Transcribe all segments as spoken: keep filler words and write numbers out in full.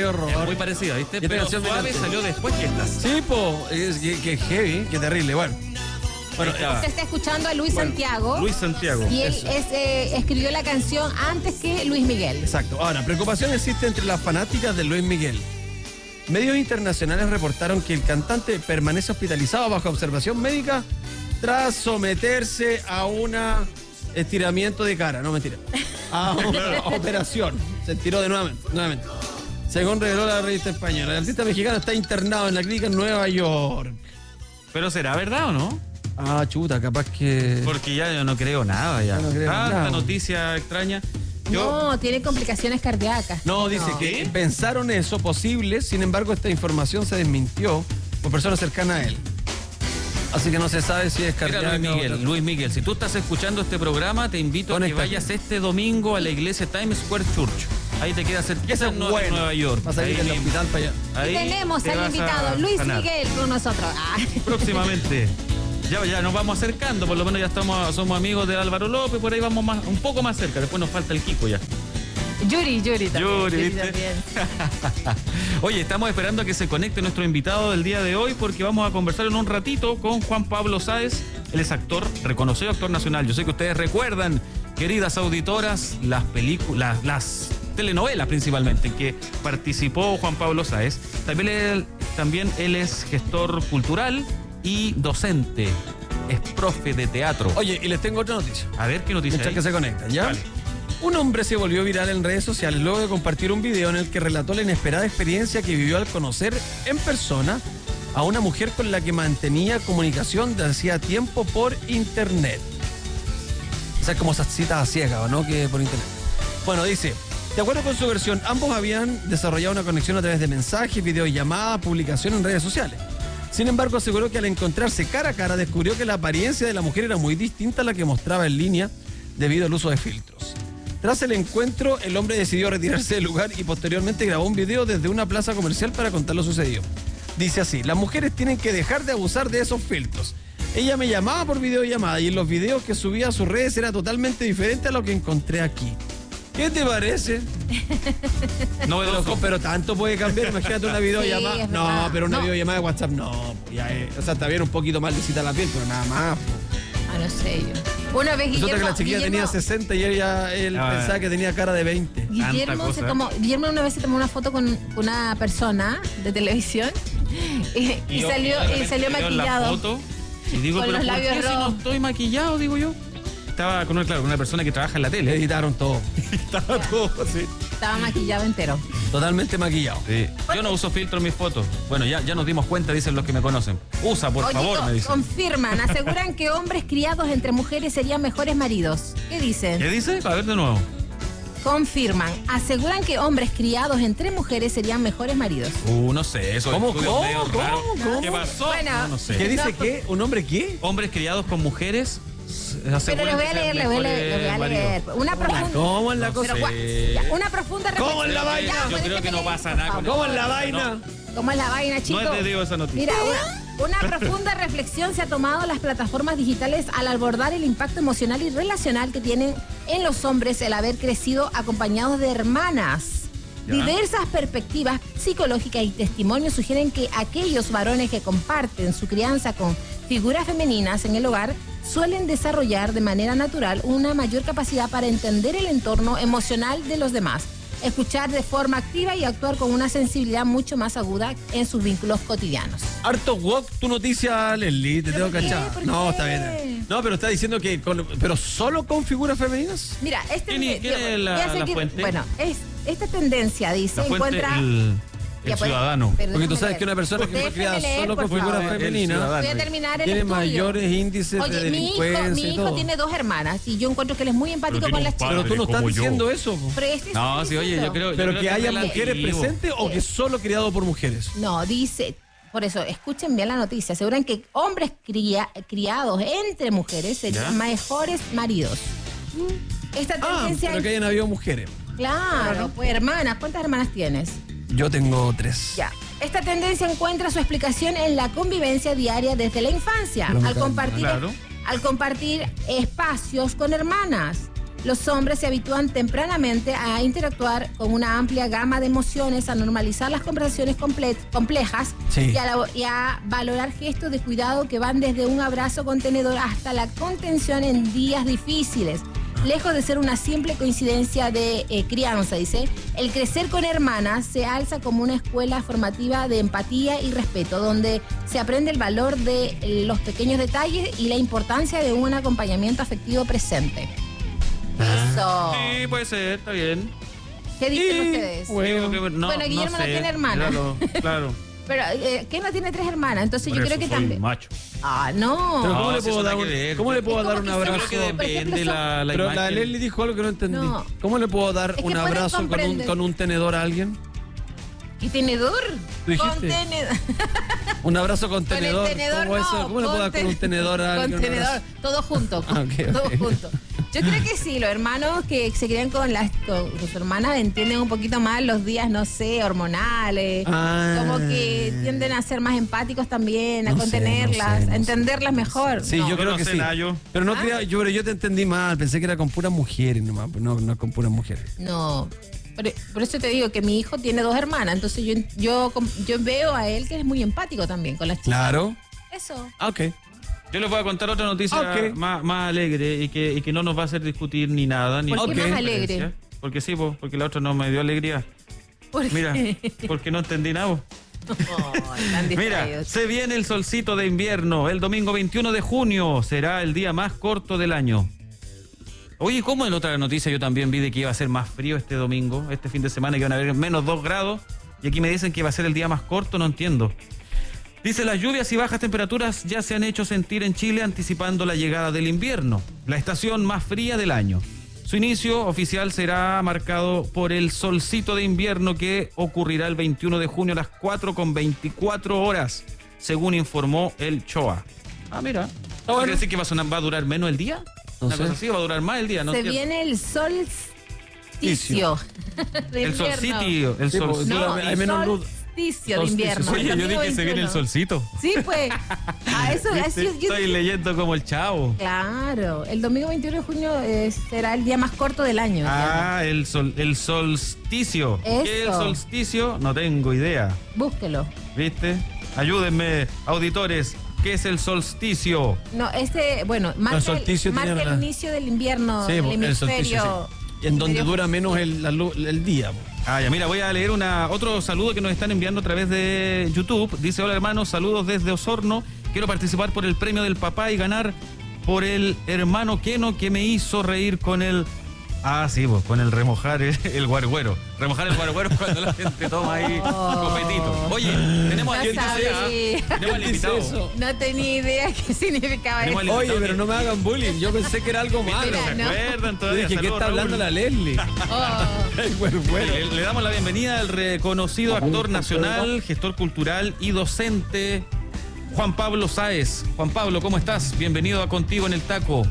qué horror. Es muy parecida, ¿viste? Pero Suave salió después que estas. Sí, po, es que, que heavy, que terrible. Bueno. Bueno, se está escuchando a Luis bueno, Santiago. Luis Santiago. Y él es, eh, escribió la canción antes que Luis Miguel. Exacto. Ahora, preocupación existe entre las fanáticas de Luis Miguel. Medios internacionales reportaron que el cantante permanece hospitalizado bajo observación médica tras someterse a un estiramiento de cara. No, mentira. A una operación. Se estiró de nuevamente, nuevamente. Según reveló la revista española, el artista mexicano está internado en la clínica en Nueva York. ¿Pero será verdad o no? Ah, chuta, capaz que... Porque ya yo no creo nada ya. No creo Tanta nada. noticia extraña. Yo... No, tiene complicaciones cardíacas. No, dice no. que pensaron eso posible, sin embargo esta información se desmintió por personas cercanas a él. Así que no se sabe si es cardíaco. Luis Miguel, o... Luis Miguel, si tú estás escuchando este programa, te invito Conecta. a que vayas este domingo a la iglesia Times Square Church. Ahí te queda cerca de bueno. Nueva York. Vas a ir al hospital para allá. Ahí tenemos al invitado Luis sanar. Miguel con nosotros. Ah. Próximamente. Ya, ya nos vamos acercando, por lo menos ya estamos, somos amigos de Álvaro López, por ahí vamos más, un poco más cerca, después nos falta el Kiko ya. Yuri, Yuri también. Yuri, Yuri ¿viste? también. Oye, estamos esperando a que se conecte nuestro invitado del día de hoy porque vamos a conversar en un ratito con Juan Pablo Sáez. Él es actor, reconocido actor nacional. Yo sé que ustedes recuerdan, queridas auditoras, las películas, las telenovelas principalmente en que participó Juan Pablo Sáez. También él, también él es gestor cultural y docente. Es profe de teatro. Oye, y les tengo otra noticia. A ver, ¿qué noticia hay? Que se conectan, ¿ya? Vale. Un hombre se volvió viral en redes sociales luego de compartir un video en el que relató la inesperada experiencia que vivió al conocer en persona a una mujer con la que mantenía comunicación de hacía tiempo por internet. O sea, como esas citas a ciegas, ¿no? Que por internet. Bueno, dice, de acuerdo con su versión, ambos habían desarrollado una conexión a través de mensajes, videollamadas, publicación en redes sociales. Sin embargo, aseguró que al encontrarse cara a cara descubrió que la apariencia de la mujer era muy distinta a la que mostraba en línea debido al uso de filtros. Tras el encuentro, el hombre decidió retirarse del lugar y posteriormente grabó un video desde una plaza comercial para contar lo sucedido. Dice así, las mujeres tienen que dejar de abusar de esos filtros. Ella me llamaba por videollamada y en los videos que subía a sus redes era totalmente diferente a lo que encontré aquí. ¿Qué te parece? No, pero, pero tanto puede cambiar, imagínate una videollamada. Sí, no, pero una no. videollamada de WhatsApp no. Ya es, o sea, está bien un poquito más lisita la piel, pero nada más. Ah, no sé yo. Una vez Guillermo... Resulta que la chiquilla Guillermo, tenía sesenta y ella, él ah, pensaba que tenía cara de veinte. Guillermo, se tomó, Guillermo una vez se tomó una foto con una persona de televisión y, y, y yo, salió, y salió maquillado. La foto, y digo, con pero los ¿por labios qué si rojos? no estoy maquillado, digo yo? Estaba con una, claro, con una persona que trabaja en la tele. Le editaron todo. Estaba todo así. Estaba maquillado entero. Totalmente maquillado. Sí. Yo no uso filtro en mis fotos. Bueno, ya, ya nos dimos cuenta, dicen los que me conocen. Usa, por Oye, favor, co- me dicen. confirman, aseguran que hombres criados entre mujeres serían mejores maridos. ¿Qué dicen? ¿Qué dice? A ver de nuevo. Confirman, aseguran que hombres criados entre mujeres serían mejores maridos. Uh, no sé, eso ¿Cómo, estudios cómo, medio cómo, raros. cómo? ¿Qué pasó? Bueno, no, no sé. ¿Qué dice No, qué? ¿Un hombre qué? Hombres criados con mujeres. Pero les voy a leer, les voy a leer, les voy a leer. Una profunda... ¿Cómo es la No cosa? Pero, sé. ya, una profunda reflexión. ¿Cómo es la vaina? Ya, Yo pues creo que déjeme no leer, pasa por nada con favor. ¿Cómo es la vaina? ¿Cómo es la vaina, chicos? No es de Dios esa noticia. Mira, una, una profunda reflexión se ha tomado las plataformas digitales al abordar el impacto emocional y relacional que tienen en los hombres el haber crecido acompañados de hermanas. Ya. Diversas perspectivas psicológicas y testimonios sugieren que aquellos varones que comparten su crianza con figuras femeninas en el hogar suelen desarrollar de manera natural una mayor capacidad para entender el entorno emocional de los demás, escuchar de forma activa y actuar con una sensibilidad mucho más aguda en sus vínculos cotidianos. Harto walk tu noticia, Leslie, te tengo ¿Por qué? cachada. ¿Por No, qué? está bien. No, pero está diciendo que, con, pero solo con figuras femeninas. Mira, este ¿Quién es- quién es la- ya sé la que- fuente? Bueno, es, esta tendencia dice La fuente, encuentra el, el Ya, pues, ciudadano. pero Porque tú déjame sabes leer. que una persona que fue Déjeme criada leer, solo por con figuras favor. femeninas Voy a terminar el tiene estudio. mayores índices Oye, de mi hijo, delincuencia mi y hijo todo. tiene dos hermanas y yo encuentro que él es muy empático Pero con tiene las un chicas. Pero tú no estás como yo. diciendo eso. po. Pero este No, está sí, oye, diciendo. yo creo, yo Pero creo que es haya relativo. mujeres presentes o que solo criado por mujeres. No, dice, por eso, escuchen bien la noticia. Aseguran que hombres cría- criados entre mujeres serían ¿Ya? mejores maridos. Esta Ah, tendencia... pero que hayan habido mujeres. Claro, pues hermanas, ¿cuántas hermanas tienes? Yo tengo tres. Ya. Esta tendencia encuentra su explicación en la convivencia diaria desde la infancia, Pero me al calma. compartir, Claro. al compartir espacios con hermanas. Los hombres se habitúan tempranamente a interactuar con una amplia gama de emociones, a normalizar las conversaciones comple- complejas Sí. y, a la- y a valorar gestos de cuidado que van desde un abrazo contenedor hasta la contención en días difíciles. Lejos de ser una simple coincidencia de eh, crianza, dice, el crecer con hermanas se alza como una escuela formativa de empatía y respeto, donde se aprende el valor de eh, los pequeños detalles y la importancia de un acompañamiento afectivo presente. Eso. Sí, puede ser, está bien. ¿Qué dicen Sí, ustedes? bueno. Digo que no- Bueno, Guillermo no sé, tiene hermana. míralo, claro. Pero, eh, ¿qué no tiene tres hermanas? Entonces Por yo eso creo que soy también. macho. Ah, no. Pero ¿cómo No, le si puedo eso dar nada un, que ver. ¿cómo le puedo Es dar como un que Yo abrazo? creo que Por ejemplo, depende son- la, la Pero imagen. la Leslie dijo algo que no entendí. No. ¿Cómo le puedo dar Es que un pueden abrazo con un, comprender. con un tenedor a alguien? ¿Y tenedor? ¿Tú dijiste? Con tenedor. Un abrazo con Con tenedor. el tenedor ¿Cómo, no, eso? ¿Cómo le puedo dar con ten- un tenedor a alguien? Con un tenedor, abrazo? todo junto. Ah, ok, todo ok. junto. Yo creo que sí, los hermanos que se crían con las con, con sus hermanas entienden un poquito más los días, no sé, hormonales. Ah. Como que tienden a ser más empáticos también, a No sé, contenerlas, no sé, no a sé. entenderlas mejor. Sí, No. yo creo no que sé sí. nada, yo. Pero no Ah. creía, yo, pero yo te entendí mal. Pensé que era con puras mujeres nomás. pues No, no con puras mujeres. No. Por, por eso te digo que mi hijo tiene dos hermanas, entonces yo, yo, yo veo a él que es muy empático también con las chicas. Claro. Eso. Ah, ok. Yo les voy a contar otra noticia Ok. más, más alegre y que, y que no nos va a hacer discutir ni nada. Ni ¿Por qué Ok. más alegre? Porque sí, po, porque la otra no me dio alegría. ¿Por qué? Mira, porque no entendí nada. po. Ay, tan Mira, distraídos. se viene el solcito de invierno. El domingo veintiuno de junio será el día más corto del año. Oye, ¿cómo en la otra noticia yo también vi de que iba a ser más frío este domingo, este fin de semana, que iban a haber menos dos grados? Y aquí me dicen que va a ser el día más corto, no entiendo. Dice, las lluvias y bajas temperaturas ya se han hecho sentir en Chile anticipando la llegada del invierno, la estación más fría del año. Su inicio oficial será marcado por el solcito de invierno que ocurrirá el veintiuno de junio a las cuatro con veinticuatro horas, según informó el C H O A. Ah, mira. ¿No bueno. quiere decir que va a, sonar- va a durar menos el día? No Una sé. cosa así, va a durar más el día, ¿no? Se es cierto? viene el solsticio. de El invierno. solsitio, el Sí, pues, solsticio. No, Hay el menos luz. solsticio de Solsticio. invierno. Oye, yo Domingo dije que se viene el veintiuno. solcito. Sí, pues. A eso, a eso yo- yo- Estoy leyendo como el chavo. Claro, el domingo veintiuno de junio eh, será el día más corto del año. Ah, el sol, el solsticio. ¿Qué es el Eso. solsticio? No tengo idea. Búsquelo. ¿Viste? Ayúdenme, auditores. ¿Qué es el solsticio? No, este, bueno, marca, el, solsticio marca tiene el la- inicio del invierno Sí, del po, el hemisferio. solsticio, sí. En donde hemisferio- dura menos el, la luz- el día. po. Ah, ya, mira, voy a leer una, otro saludo que nos están enviando a través de YouTube. Dice, hola hermanos, saludos desde Osorno. Quiero participar por el premio del papá y ganar por el hermano Keno que me hizo reír con el... Ah, sí, pues, con el remojar el, el guarguero. Remojar el guarguero es cuando la gente toma ahí Oh. copetito. Oye, tenemos No aquí sabía. tenemos al ¿Qué dice invitado. eso? No tenía idea qué significaba Tenemos eso. al Oye, invitado pero que- no me hagan bullying. Yo pensé que era algo malo. Mira, ¿Se no. acuerdan Yo todavía? dije, ¿qué Saludos, está hablando Raúl. la Leslie? Oh. Ay, bueno, bueno. Le, le damos la bienvenida al reconocido actor nacional, gestor cultural y docente, Juan Pablo Sáez. Juan Pablo, ¿cómo estás? Bienvenido a Contigo en el Taco.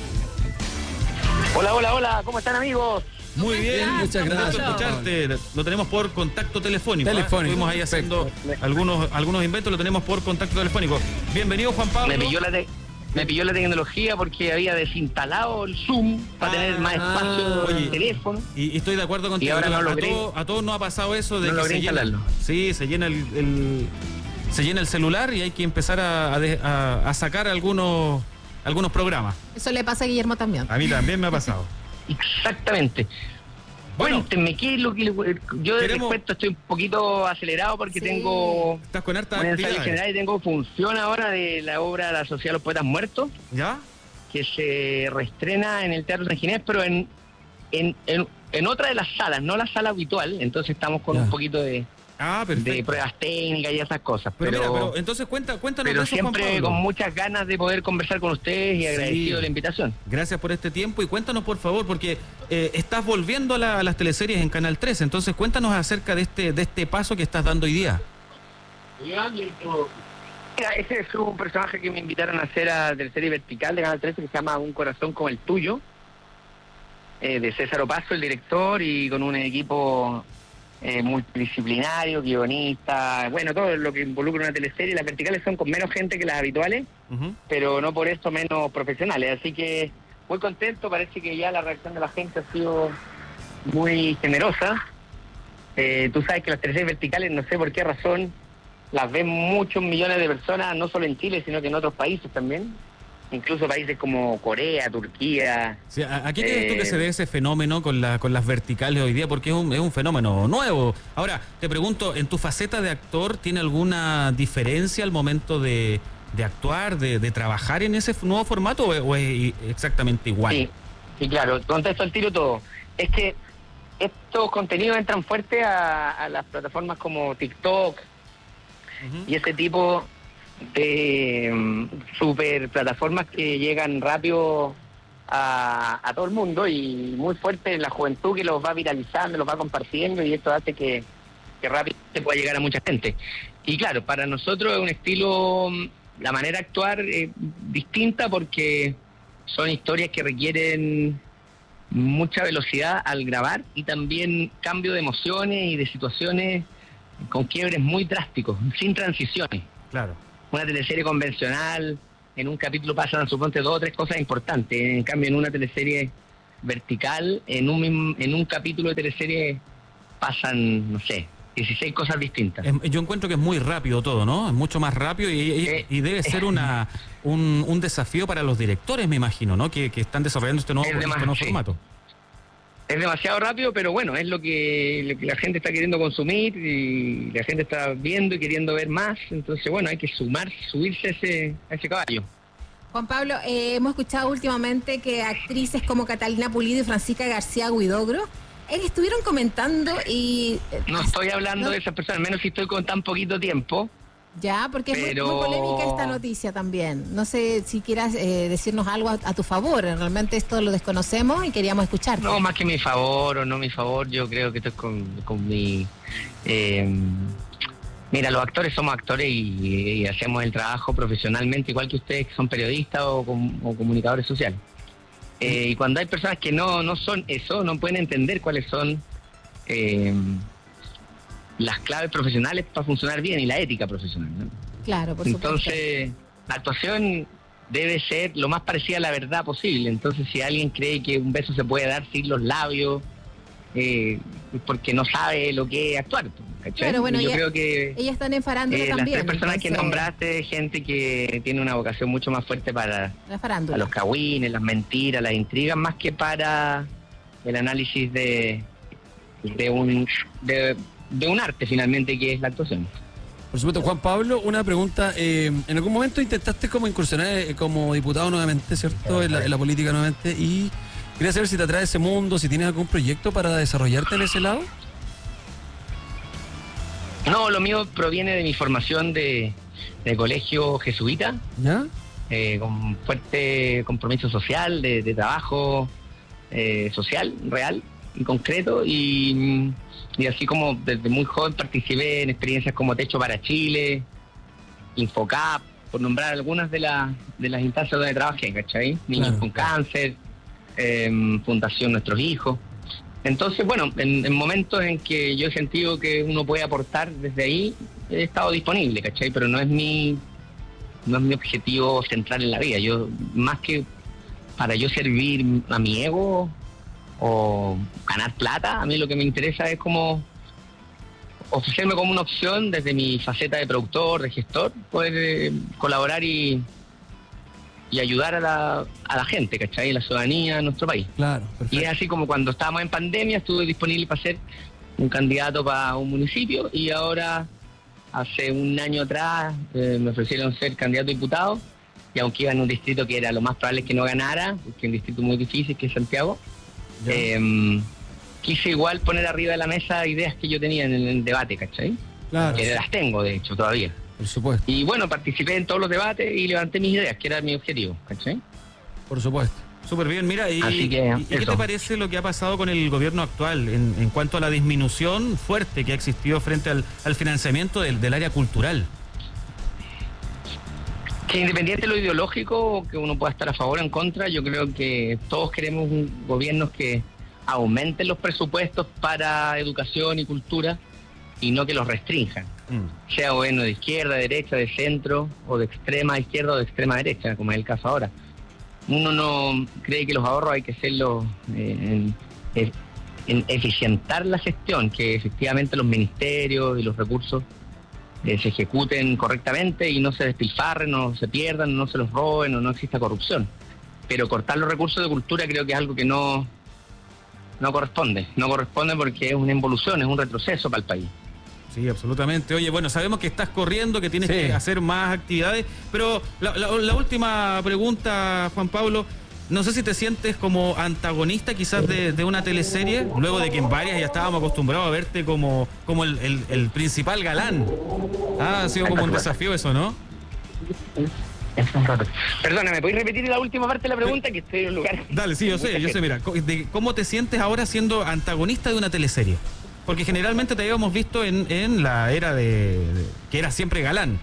Hola, hola, hola, ¿cómo están amigos? Muy bien, estás, muchas Juan gracias. Pablo? escucharte. Lo tenemos por contacto telefónico. ¿eh? Telefónico. Estuvimos ahí haciendo algunos, algunos inventos, lo tenemos por contacto telefónico. Bienvenido, Juan Pablo. Me pilló la te- me pilló la tecnología porque había desinstalado el Zoom para Ah, tener más espacio en oye. el teléfono. Y, y estoy de acuerdo contigo. Y ahora no a, logré- todos, a todos nos ha pasado eso de no que logré se llena, instalarlo. sí, se llena el, el- se llena el celular y hay que empezar a, a de- a- a sacar algunos algunos programas. Eso le pasa a Guillermo también. A mí también me ha pasado. Exactamente. Bueno, Cuéntenme, ¿qué es lo que le- yo de queremos- respeto estoy un poquito acelerado porque Sí. tengo estás con harta un ensayo actividad. general y tengo función ahora de la obra La Sociedad de los Poetas Muertos, ¿Ya? que se reestrena en el Teatro San Ginés, pero en, en, en, en otra de las salas, no la sala habitual. Entonces estamos con Ya. un poquito de, Ah, de perfecto. pruebas técnicas y esas cosas. Pero, Pero, mira, pero entonces cuenta, cuéntanos pero de eso, Juan siempre Pablo. con muchas ganas de poder conversar con ustedes y Sí. agradecido de la invitación. Gracias por este tiempo y cuéntanos por favor, porque eh, estás volviendo a, la- a las teleseries en Canal trece, entonces cuéntanos acerca de este, de este paso que estás dando hoy día. Mira, ese es un personaje que me invitaron a hacer a la serie vertical de Canal trece que se llama Un Corazón como el Tuyo, eh, de César Opazo, el director, y con un equipo eh, multidisciplinario, guionista, bueno, todo lo que involucra una teleserie. Las verticales son con menos gente que las habituales, Ujú. pero no por eso menos profesionales, así que muy contento, parece que ya la reacción de la gente ha sido muy generosa. Eh, tú sabes que las teleseries verticales, no sé por qué razón, las ven muchos millones de personas, no solo en Chile, sino que en otros países también. Incluso países como Corea, Turquía. Sí, ¿a, a qué crees tú que se debe ese fenómeno con, la, con las verticales hoy día? Porque es un, es un fenómeno nuevo. Ahora, te pregunto, ¿en tu faceta de actor tiene alguna diferencia al momento de, de actuar, de, de trabajar en ese nuevo formato o, o es exactamente igual? Sí, sí, claro, contesto al tiro todo. Es que estos contenidos entran fuerte a, a las plataformas como TikTok uh-huh. y ese tipo de um, super plataformas que llegan rápido a, a todo el mundo y muy fuerte en la juventud que los va viralizando, los va compartiendo y esto hace que, que rápido se pueda llegar a mucha gente. Y claro, para nosotros es un estilo, la manera de actuar es distinta porque son historias que requieren mucha velocidad al grabar y también cambio de emociones y de situaciones con quiebres muy drásticos, sin transiciones. Claro. Una teleserie convencional, en un capítulo pasan, suponte, dos o tres cosas importantes. En cambio, en una teleserie vertical, en un en un capítulo de teleserie pasan, no sé, dieciséis cosas distintas. Yo encuentro que es muy rápido todo, ¿no? Es mucho más rápido y, y, eh, y debe ser una un, un desafío para los directores, me imagino, ¿no? Que, que están desarrollando este nuevo, este nuevo sí. formato. Es demasiado rápido, pero bueno, es lo que, lo que la gente está queriendo consumir y la gente está viendo y queriendo ver más. Entonces, bueno, hay que sumar, subirse a ese, a ese caballo. Juan Pablo, eh, hemos escuchado últimamente que actrices como Catalina Pulido y Francisca García Huidobro eh, estuvieron comentando y... Eh, no estoy hablando ¿no? de esas personas, al menos si estoy con tan poquito tiempo. Ya, porque pero... es muy, muy polémica esta noticia también. No sé si quieras eh, decirnos algo a, a tu favor. Realmente esto lo desconocemos y queríamos escucharte. No, más que mi favor o no mi favor, yo creo que esto es con, con mi... Eh, mira, los actores somos actores y, y hacemos el trabajo profesionalmente, igual que ustedes que son periodistas o, o comunicadores sociales. Eh, y cuando hay personas que no, no son eso, no pueden entender cuáles son... Eh, las claves profesionales para funcionar bien y la ética profesional, ¿no? Claro, por supuesto. Entonces, la actuación debe ser lo más parecida a la verdad posible. Entonces, si alguien cree que un beso se puede dar sin los labios, eh, porque no sabe lo que es actuar, ¿cachai? Claro, bueno, yo ella, creo que ellas están en farándula eh, también. Las tres personas entonces... que nombraste, gente que tiene una vocación mucho más fuerte para la farándula, los cagüines, las mentiras, las intrigas, más que para el análisis de, de un... De, de un arte finalmente que es la actuación. Por supuesto. Juan Pablo, una pregunta, eh, ¿en algún momento intentaste como incursionar eh, como diputado nuevamente, cierto, en la, en la política nuevamente? Y quería saber si te atrae ese mundo, si tienes algún proyecto para desarrollarte en ese lado. No, lo mío proviene de mi formación de, de colegio jesuita, ¿ya? Eh, con fuerte compromiso social, de, de trabajo eh, social, real y concreto, y Y así como desde muy joven participé en experiencias como Techo para Chile, Infocap, por nombrar algunas de, la, de las instancias donde trabajé, ¿cachai? Niños claro, con cáncer, eh, Fundación Nuestros Hijos. Entonces, bueno, en, en momentos en que yo he sentido que uno puede aportar desde ahí, he estado disponible, ¿cachai? Pero no es mi, no es mi objetivo central en la vida. Yo, más que para yo servir a mi ego o ganar plata, a mí lo que me interesa es como ofrecerme como una opción desde mi faceta de productor, de gestor, poder eh, colaborar y, y ayudar a la, a la gente, ¿cachai? A la ciudadanía de nuestro país. Claro, perfecto. Y es así como cuando estábamos en pandemia estuve disponible para ser un candidato para un municipio y ahora hace un año atrás eh, me ofrecieron ser candidato a diputado y aunque iba en un distrito que era lo más probable es que no ganara, porque es un distrito muy difícil que es Santiago, Eh, quise igual poner arriba de la mesa ideas que yo tenía en el, en el debate, ¿cachai? Claro. Que las tengo, de hecho, todavía. Por supuesto. Y bueno, participé en todos los debates y levanté mis ideas, que era mi objetivo, ¿cachai? Por supuesto. Súper bien, mira, y, Así que, y ¿qué te parece lo que ha pasado con el gobierno actual en, en cuanto a la disminución fuerte que ha existido frente al, al financiamiento del, del área cultural? Que independiente de lo ideológico, que uno pueda estar a favor o en contra, yo creo que todos queremos un gobierno que aumente los presupuestos para educación y cultura y no que los restrinjan. Mm. Sea gobierno de izquierda, de derecha, de centro, o de extrema izquierda o de extrema derecha, como es el caso ahora. uno no cree que los ahorros hay que hacerlos eh, en, en eficientar la gestión, que efectivamente los ministerios y los recursos eh, se ejecuten correctamente y no se despilfarren, no se pierdan, no se los roben o no exista corrupción. Pero cortar los recursos de cultura creo que es algo que no, no corresponde. No corresponde porque es una involución, es un retroceso para el país. Sí, absolutamente. Oye, bueno, sabemos que estás corriendo, que tienes Sí. que hacer más actividades, pero la, la- la última pregunta, Juan Pablo, no sé si te sientes como antagonista quizás de, de una teleserie, luego de que en varias ya estábamos acostumbrados a verte como, como el, el- el principal galán. Ah, ha sido como un desafío eso, ¿no? Perdona, ¿me podéis repetir la última parte de la pregunta? Que estoy en un lugar... Dale, sí, yo sé, yo sé, mira, co- de- ¿cómo te sientes ahora siendo antagonista de una teleserie? Porque generalmente te habíamos visto en, en la era de, de- que era siempre galán.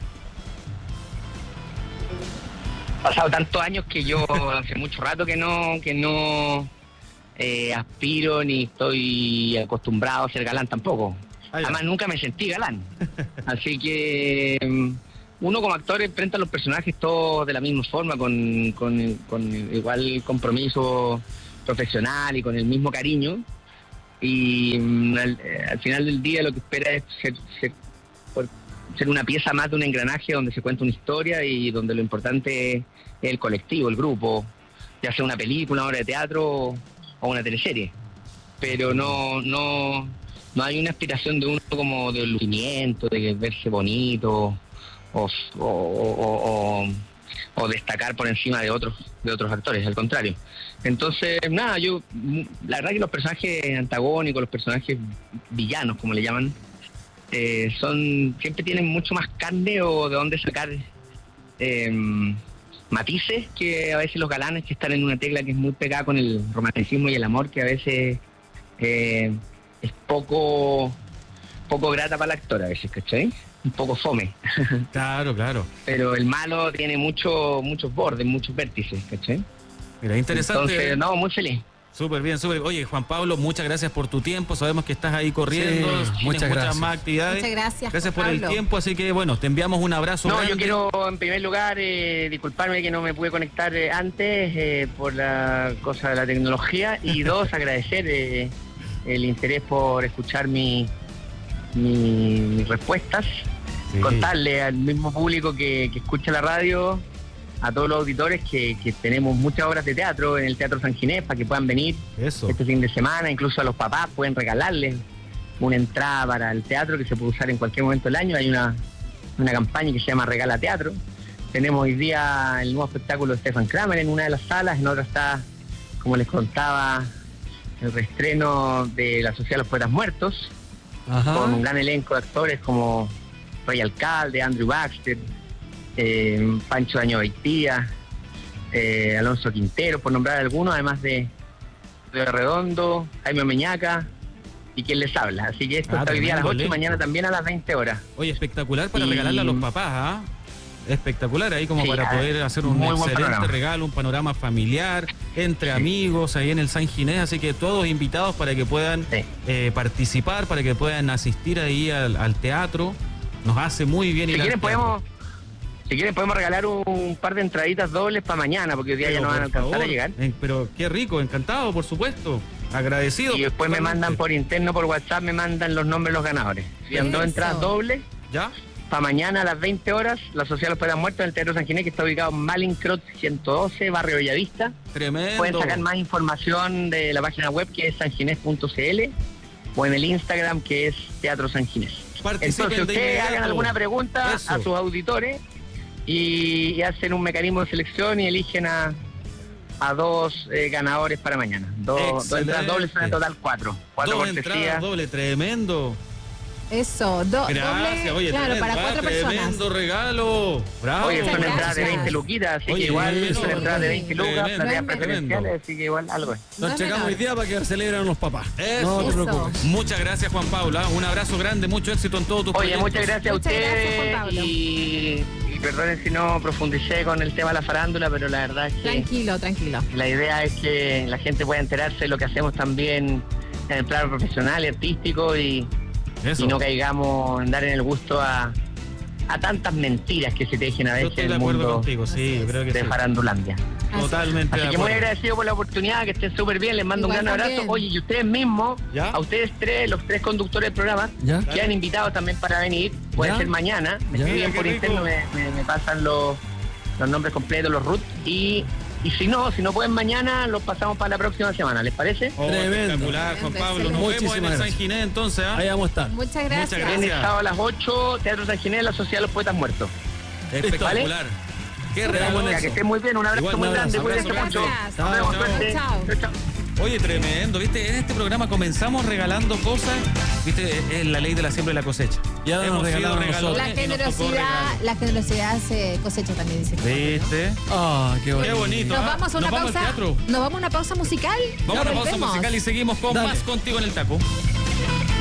pasado tantos años que yo hace mucho rato que no que no eh, aspiro ni estoy acostumbrado a ser galán tampoco. Ah, ya. Además nunca me sentí galán. Así que mm, uno como actor enfrenta a los personajes todos de la misma forma, con, con, con igual compromiso profesional y con el mismo cariño. Y mm, al, eh, al final del día lo que espera es ser, ser, por- ser una pieza más de un engranaje donde se cuenta una historia y donde lo importante es el colectivo, el grupo, ya sea una película, una obra de teatro o una teleserie. Pero no no no hay una aspiración de uno como de lucimiento, de verse bonito o, o, o, o, o destacar por encima de otros de otros actores, al contrario. Entonces, nada, yo, la verdad que los personajes antagónicos, los personajes villanos, como le llaman, eh, son siempre tienen mucho más carne o de dónde sacar eh, matices que a veces los galanes, que están en una tecla que es muy pegada con el romanticismo y el amor, que a veces eh, es poco poco grata para el actor a veces, ¿cachai? Un poco fome. Claro, claro. Pero el malo tiene mucho, muchos bordes, muchos vértices, ¿cachai? Mira, interesante. Entonces, no, muy feliz. Súper bien, súper. Oye, Juan Pablo, muchas gracias por tu tiempo. Sabemos que estás ahí corriendo, Sí, tienes muchas muchas gracias. más actividades. Muchas gracias, Gracias Juan por el Pablo. tiempo, así que bueno, te enviamos un abrazo No, grande. yo quiero en primer lugar eh, disculparme que no me pude conectar eh, antes eh, por la cosa de la tecnología y dos, agradecer eh, el interés por escuchar mi, mi- mis respuestas, Sí. contarle al mismo público que, que escucha la radio, a todos los auditores que, que tenemos muchas obras de teatro en el Teatro San Ginés para que puedan venir Eso. este fin de semana, incluso a los papás pueden regalarles una entrada para el teatro que se puede usar en cualquier momento del año. Hay una, una campaña que se llama Regala Teatro. Tenemos hoy día el nuevo espectáculo de Stefan Kramer en una de las salas, en otra está, como les contaba, el reestreno de La Sociedad de los Poetas Muertos, Ajá. con un gran elenco de actores como Rey Alcalde, Andrew Baxter, eh, Pancho Daño Beitía, eh, Alonso Quintero, por nombrar algunos, además de, de Redondo, Jaime Meñaca y quien les habla. Así que esto Ah, está hoy día a las tremendo ocho y elenco. mañana también a las veinte horas. Oye, espectacular para Y- regalarle a los papás, ¿ah? Espectacular ahí como Sí, para ah, poder hacer un muy buen excelente panorama. regalo, un panorama familiar, entre Sí. amigos, ahí en el San Ginés, así que todos invitados para que puedan Sí. eh, participar, para que puedan asistir ahí al, al teatro. Nos hace muy bien Si ir al quieren teatro. podemos, si quieren podemos regalar un, un par de entraditas dobles para mañana, porque hoy día ya Pero, no van a por alcanzar favor, a llegar. eh, pero qué rico, encantado, por supuesto. Agradecido. Y después me totalmente. mandan por interno, por WhatsApp, me mandan los nombres de los ganadores. Si han dos Eso. entradas dobles, ¿Ya? para mañana a las veinte horas, la Sociedad de los Poetas Muertos en el Teatro San Ginés, que está ubicado en Malincrot ciento doce, Barrio Bellavista. Tremendo. Pueden sacar más información de la página web, que es sanginés punto c l, o en el Instagram, que es Teatro San Ginés. Participen Entonces de ustedes inmediato. hagan alguna pregunta Eso. a sus auditores y, y hacen un mecanismo de selección y eligen a, a dos eh, ganadores para mañana. Dos, dos Excelente. entradas dobles, son en total cuatro. Cuatro Dos cortesías. entradas doble, tremendo. Eso, do- Gracias, doble, oye, claro, tremendo, para ah, cuatro personas. tremendo regalo. Bravo. Oye, son Muchas entradas de gracias. veinte luquitas, así Oye, que igual tremendo, son entradas de veinte lucas, tremendo, plateas tremendo. preferenciales, así que igual algo es. Nos No es checamos menor. hoy día para que celebren los papás. Eso. No te Eso. preocupes. Muchas gracias, Juan Pablo. ¿ah? Un abrazo grande, mucho éxito en todos tus Oye, proyectos. muchas gracias a Muchas gracias, ustedes Juan Pablo. y, y perdonen si no profundicé con el tema de la farándula, pero la verdad es que Tranquilo, tranquilo. la idea es que la gente pueda enterarse de lo que hacemos también en el plano profesional y artístico y, Eso. y no caigamos en dar en el gusto a, a tantas mentiras que se tejen a Yo veces estoy en de el acuerdo mundo contigo, sí, Así es. creo que de sí. farandulandia. Totalmente Así de que muy acuerdo. agradecido por la oportunidad, que estén súper bien, les mando Igual un gran abrazo. también. Oye, y ustedes mismos, ¿Ya? a ustedes tres, los tres conductores del programa, ¿Ya? que han invitado también para venir, puede ¿Ya? ser mañana, me ¿Ya? escriben Qué por rico. interno, me, me- me pasan los, los nombres completos, los root, y, y si no, si no pueden mañana, los pasamos para la próxima semana, ¿les parece? Oh, Tremendo. espectacular, Juan Pablo. Nos Muchísimas vemos en el San gracias. Ginés entonces, ¿ah? Ahí vamos a estar. Muchas gracias. Muchas En el gracias. sábado a las ocho, Teatro San Ginés, la Sociedad de los Poetas Muertos. Espectacular. Qué Súper. regalo. Eso. Ya, que estén muy bien, un abrazo Igual, muy un grande, abrazo, cuídense abrazo mucho. grande. Nos vemos, Chao, suerte. chao. Chao, chao. Oye, tremendo, ¿viste? En este programa comenzamos regalando cosas, ¿viste? Es la ley de la siembra y la cosecha. Y ahora nos Hemos sido regalaron a regalones La nosotros. y nos tocó generosidad, regalo. la generosidad se cosecha también, dice. ¿Viste? Ah, qué bonito. Qué bonito. Nos ¿ah? vamos a una Nos vamos al pausa. teatro. Nos vamos a una pausa musical. Vamos a una pausa Volvemos. musical y seguimos con Dale. más Contigo en el Taco.